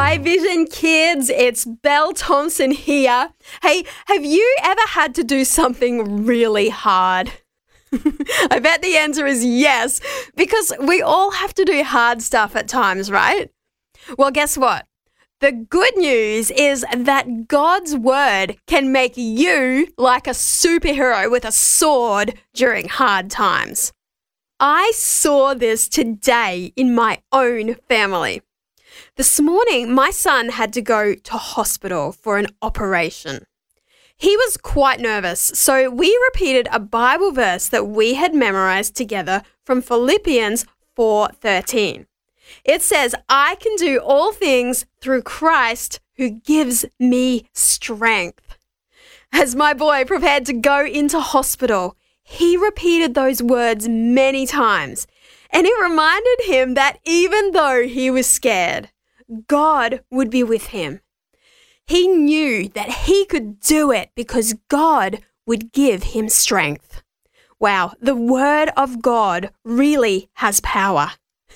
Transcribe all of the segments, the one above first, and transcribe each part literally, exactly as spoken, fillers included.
Hi Vision Kids, it's Belle Thompson here. Hey, have you ever had to do something really hard? I bet the answer is yes, because we all have to do hard stuff at times, right? Well, guess what? The good news is that God's word can make you like a superhero with a sword during hard times. I saw this today in my own family. This morning, my son had to go to hospital for an operation. He was quite nervous, so we repeated a Bible verse that we had memorized together from Philippians four thirteen. It says, "I can do all things through Christ who gives me strength." As my boy prepared to go into hospital, he repeated those words many times, and it reminded him that even though he was scared, God would be with him. He knew that he could do it because God would give him strength. Wow, the word of God really has power.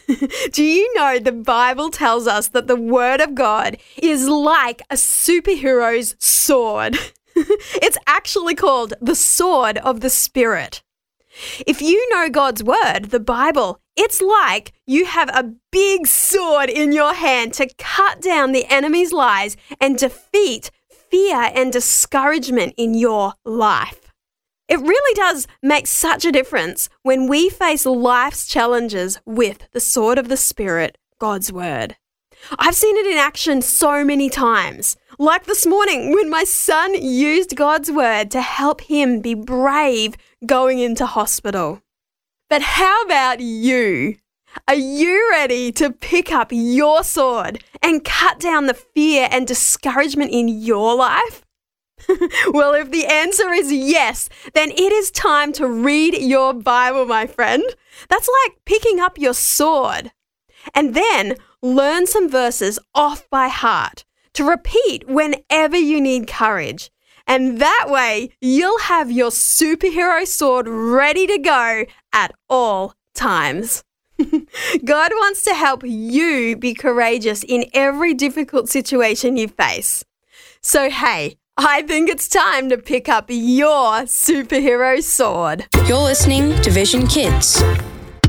Do you know the Bible tells us that the word of God is like a superhero's sword? It's actually called the sword of the Spirit. If you know God's word, the Bible, it's like you have a big sword in your hand to cut down the enemy's lies and defeat fear and discouragement in your life. It really does make such a difference when we face life's challenges with the sword of the Spirit, God's word. I've seen it in action so many times, like this morning when my son used God's word to help him be brave going into hospital. But how about you? Are you ready to pick up your sword and cut down the fear and discouragement in your life? Well, if the answer is yes, then it is time to read your Bible, my friend. That's like picking up your sword. And then learn some verses off by heart to repeat whenever you need courage. And that way, you'll have your superhero sword ready to go at all times. God wants to help you be courageous in every difficult situation you face. So hey, I think it's time to pick up your superhero sword. You're listening to Vision Kids.